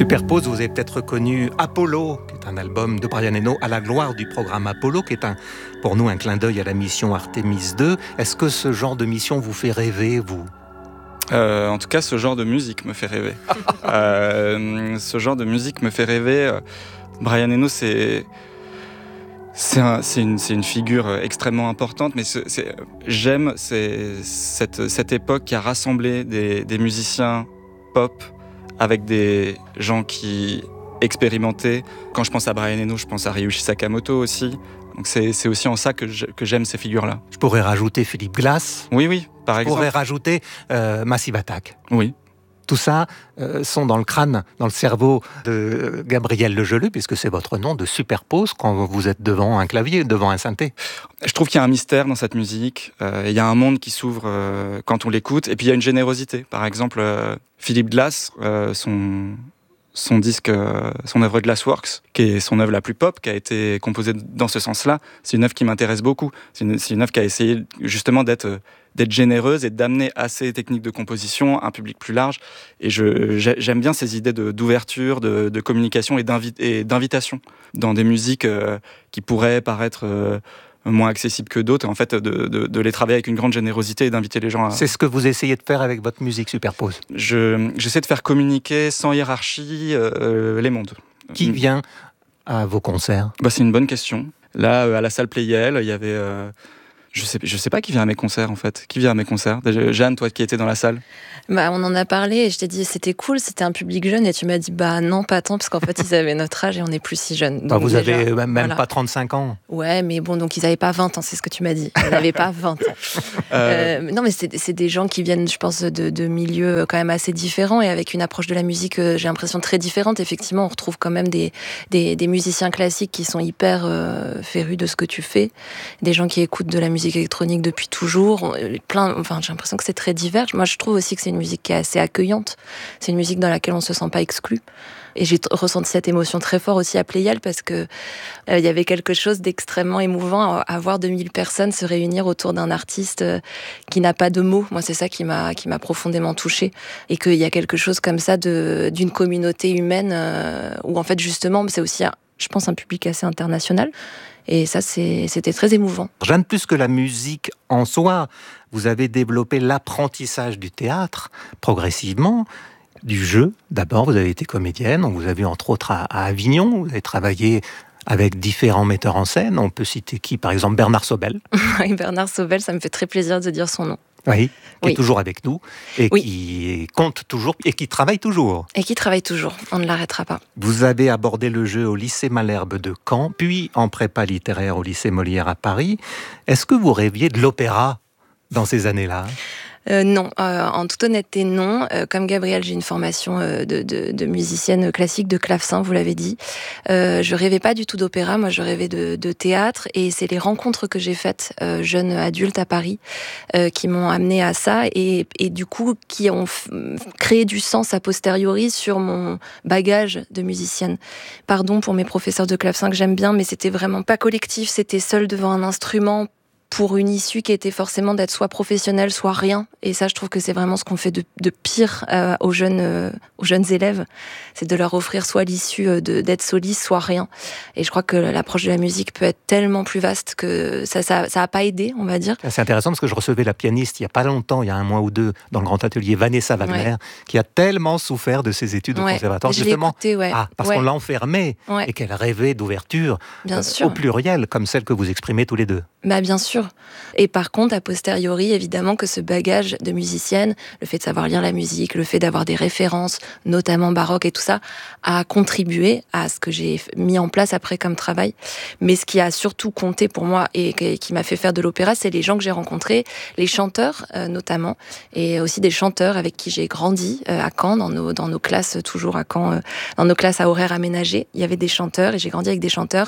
Superpose, vous avez peut-être reconnu Apollo, qui est un album de Brian Eno à la gloire du programme Apollo, qui est pour nous un clin d'œil à la mission Artemis 2. Est-ce que ce genre de mission vous fait rêver, vous ? En tout cas, ce genre de musique me fait rêver. Ce genre de musique me fait rêver. Brian Eno, c'est une figure extrêmement importante, mais j'aime cette époque qui a rassemblé des musiciens pop avec des gens qui expérimentaient. Quand je pense à Brian Eno, je pense à Ryuichi Sakamoto aussi. Donc c'est aussi en ça que j'aime ces figures-là. Je pourrais rajouter Philip Glass. Oui, par exemple. Je pourrais rajouter Massive Attack. Oui. Tout ça sont dans le crâne, dans le cerveau de Gabriel Legeleu, puisque c'est votre nom de Superpose quand vous êtes devant un clavier, devant un synthé. Je trouve qu'il y a un mystère dans cette musique. Il y a un monde qui s'ouvre quand on l'écoute. Et puis il y a une générosité. Par exemple, Philip Glass, son disque, son œuvre Glassworks, qui est son œuvre la plus pop, qui a été composée dans ce sens-là, c'est une œuvre qui m'intéresse beaucoup. C'est une œuvre qui a essayé justement d'être généreuse et d'amener à ces techniques de composition un public plus large. Et j'aime bien ces idées d'ouverture, de communication et d'invitation dans des musiques qui pourraient paraître moins accessibles que d'autres, et en fait de les travailler avec une grande générosité et d'inviter les gens à... C'est ce que vous essayez de faire avec votre musique Superpose. J'essaie de faire communiquer sans hiérarchie les mondes. Qui vient à vos concerts ? C'est une bonne question. Là, à la salle Playel, il y avait... Je sais pas qui vient à mes concerts, en fait. Qui vient à mes concerts ? Jeanne, toi qui étais dans la salle ? On en a parlé et je t'ai dit c'était cool, c'était un public jeune, et tu m'as dit non, pas tant, parce qu'en fait ils avaient notre âge et on n'est plus si jeunes. Donc vous avez même pas 35 ans. Ouais, mais bon, donc ils n'avaient pas 20 ans, c'est ce que tu m'as dit. Ils n'avaient pas 20 ans. Non, mais c'est des gens qui viennent, je pense, de milieux quand même assez différents et avec une approche de la musique, j'ai l'impression, très différente. Effectivement, on retrouve quand même des musiciens classiques qui sont hyper férus de ce que tu fais, des gens qui écoutent de la musique électronique depuis toujours, j'ai l'impression que c'est très divers. Moi, je trouve aussi que c'est une musique qui est assez accueillante. C'est une musique dans laquelle on ne se sent pas exclu. Et j'ai ressenti cette émotion très fort aussi à Playel parce que il y avait quelque chose d'extrêmement émouvant à voir 2000 personnes se réunir autour d'un artiste qui n'a pas de mots. Moi, c'est ça qui m'a profondément touchée. Et qu'il y a quelque chose comme ça d'une communauté humaine où en fait, justement, c'est aussi, je pense, un public assez international. Et ça, c'était très émouvant. Jeanne, plus que la musique en soi, vous avez développé l'apprentissage du théâtre progressivement, du jeu. D'abord, vous avez été comédienne, on vous a vu entre autres à Avignon, vous avez travaillé avec différents metteurs en scène. On peut citer qui ? Par exemple, Bernard Sobel. Oui, Bernard Sobel, ça me fait très plaisir de dire son nom. Oui, qui est toujours avec nous et qui compte toujours et qui travaille toujours. Et qui travaille toujours, on ne l'arrêtera pas. Vous avez abordé le jeu au lycée Malherbe de Caen, puis en prépa littéraire au lycée Molière à Paris. Est-ce que vous rêviez de l'opéra dans ces années-là ? Non, en toute honnêteté, non. Comme Gabrielle, j'ai une formation de musicienne classique, de clavecin, vous l'avez dit. Je rêvais pas du tout d'opéra, moi je rêvais de théâtre, et c'est les rencontres que j'ai faites, jeune adulte à Paris, qui m'ont amenée à ça, et du coup, qui ont créé du sens a posteriori sur mon bagage de musicienne. Pardon pour mes professeurs de clavecin que j'aime bien, mais c'était vraiment pas collectif, c'était seul devant un instrument, pour une issue qui était forcément d'être soit professionnelle, soit rien. Et ça, je trouve que c'est vraiment ce qu'on fait de pire aux jeunes élèves. C'est de leur offrir soit l'issue d'être soliste, soit rien. Et je crois que l'approche de la musique peut être tellement plus vaste que ça a pas aidé, on va dire. C'est intéressant parce que je recevais la pianiste il y a pas longtemps, il y a un mois ou deux, dans le grand atelier, Vanessa Wagner, qui a tellement souffert de ses études au conservatoire, justement, parce qu'on l'a enfermée et qu'elle rêvait d'ouverture au pluriel, comme celle que vous exprimez tous les deux. Bien sûr. Et par contre, a posteriori, évidemment que ce bagage de musicienne, le fait de savoir lire la musique, le fait d'avoir des références, notamment baroques et tout ça, a contribué à ce que j'ai mis en place après comme travail. Mais ce qui a surtout compté pour moi et qui m'a fait faire de l'opéra, c'est les gens que j'ai rencontrés, les chanteurs notamment, et aussi des chanteurs avec qui j'ai grandi à Caen, dans nos classes, toujours à Caen, dans nos classes à horaires aménagés. Il y avait des chanteurs et j'ai grandi avec des chanteurs.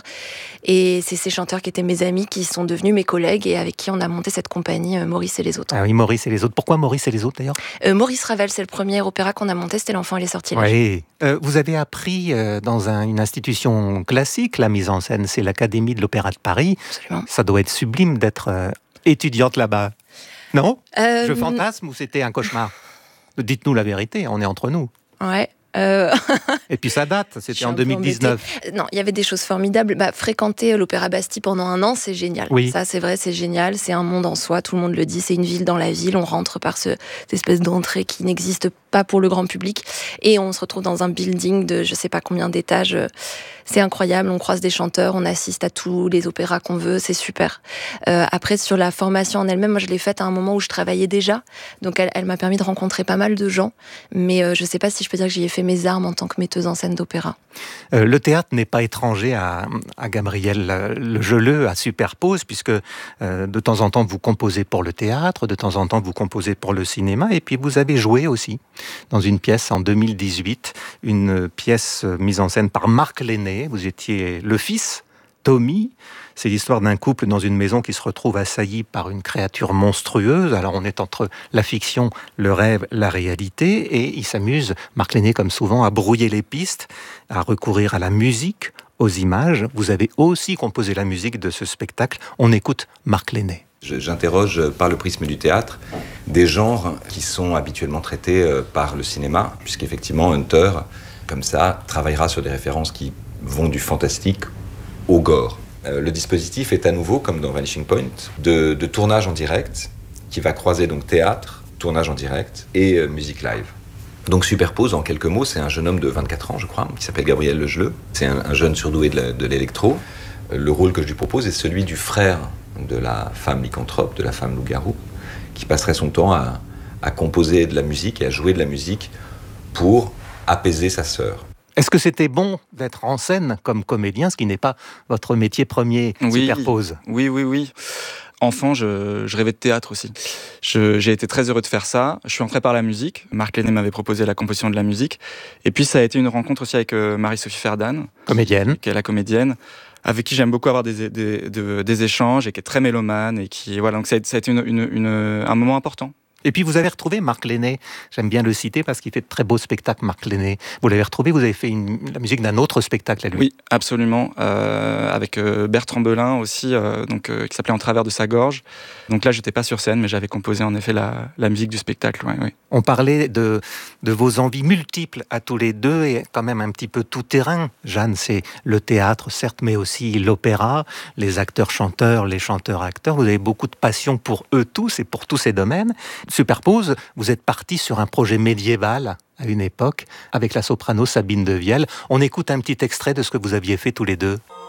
Et c'est ces chanteurs qui étaient mes amis qui sont devenus mes collègues et avec qui on a monté cette compagnie Maurice et les autres. Ah oui, Maurice et les autres. Pourquoi Maurice et les autres d'ailleurs ? Maurice Ravel, c'est le premier opéra qu'on a monté, c'était L'Enfant et les Sortilèges. Oui. Vous avez appris dans une institution classique la mise en scène, c'est l'Académie de l'Opéra de Paris. Absolument. Ça doit être sublime d'être étudiante là-bas. Non ? Je fantasme ou c'était un cauchemar ? Dites-nous la vérité, on est entre nous. Ouais. Et puis ça date, c'était en 2019. Non, il y avait des choses formidables. Fréquenter l'Opéra Bastille pendant 1 an, c'est génial. Oui. Ça, c'est vrai, c'est génial. C'est un monde en soi, tout le monde le dit. C'est une ville dans la ville. On rentre par cette espèce d'entrée qui n'existe pas pour le grand public. Et on se retrouve dans un building de je sais pas combien d'étages. C'est incroyable. On croise des chanteurs, on assiste à tous les opéras qu'on veut. C'est super. Après, sur la formation en elle-même, moi, je l'ai faite à un moment où je travaillais déjà. Donc, elle m'a permis de rencontrer pas mal de gens. Mais je sais pas si je peux dire que j'y ai fait mes armes en tant que metteuse en scène d'opéra. Le théâtre n'est pas étranger à Gabriel Lejeleux, à Superpose, puisque de temps en temps vous composez pour le théâtre, de temps en temps vous composez pour le cinéma, et puis vous avez joué aussi dans une pièce en 2018, une pièce mise en scène par Marc Lenné. Vous étiez le fils, Tommy. C'est l'histoire d'un couple dans une maison qui se retrouve assailli par une créature monstrueuse. Alors on est entre la fiction, le rêve, la réalité, et il s'amuse, Marc Lenné comme souvent, à brouiller les pistes, à recourir à la musique, aux images. Vous avez aussi composé la musique de ce spectacle. On écoute Marc Lenné. J'interroge par le prisme du théâtre des genres qui sont habituellement traités par le cinéma, puisqu'effectivement Hunter, comme ça, travaillera sur des références qui vont du fantastique au gore. Le dispositif est à nouveau, comme dans Vanishing Point, de tournage en direct, qui va croiser donc théâtre, tournage en direct et musique live. Donc Superpose, en quelques mots, c'est un jeune homme de 24 ans, je crois, qui s'appelle Gabriel Lejeleux. C'est un jeune surdoué de l'électro. Le rôle que je lui propose est celui du frère de la femme lycanthrope, de la femme loup-garou, qui passerait son temps à composer de la musique et à jouer de la musique pour apaiser sa sœur. Est-ce que c'était bon d'être en scène comme comédien, ce qui n'est pas votre métier premier, Superpose ? Oui. Enfant, je rêvais de théâtre aussi. J'ai été très heureux de faire ça. Je suis entré par la musique. Marc Lenné m'avait proposé la composition de la musique. Et puis, ça a été une rencontre aussi avec Marie-Sophie Ferdan. Comédienne. Qui est la comédienne, avec qui j'aime beaucoup avoir des échanges et qui est très mélomane. Et qui, voilà, donc ça a été un moment important. Et puis vous avez retrouvé Marc Lenné, j'aime bien le citer parce qu'il fait de très beaux spectacles, Marc Lenné. Vous l'avez retrouvé, vous avez fait la musique d'un autre spectacle à lui. Oui, absolument, avec Bertrand Belin aussi, qui s'appelait En travers de sa gorge. Donc là, je n'étais pas sur scène, mais j'avais composé en effet la musique du spectacle. Oui. On parlait de vos envies multiples à tous les deux et quand même un petit peu tout terrain. Jeanne, c'est le théâtre, certes, mais aussi l'opéra, les acteurs-chanteurs, les chanteurs-acteurs. Vous avez beaucoup de passion pour eux tous et pour tous ces domaines. Superpose, vous êtes parti sur un projet médiéval à une époque avec la soprano Sabine Devielle. On écoute un petit extrait de ce que vous aviez fait tous les deux.